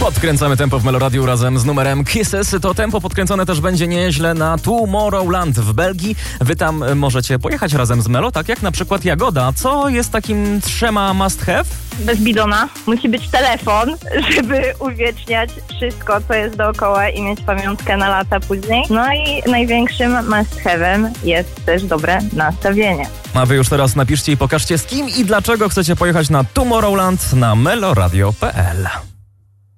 Podkręcamy tempo w Meloradiu razem z numerem Kisses. To tempo podkręcone też będzie nieźle na Tomorrowland w Belgii. Wy tam możecie pojechać razem z Melo, tak jak na przykład Jagoda. Co jest takim 3 must have? Bez bidona. Musi być telefon, żeby uwieczniać wszystko, co jest dookoła i mieć pamiątkę na lata później. No i największym must have'em jest też dobre nastawienie. A wy już teraz napiszcie i pokażcie, z kim i dlaczego chcecie pojechać na Tomorrowland na meloradio.pl.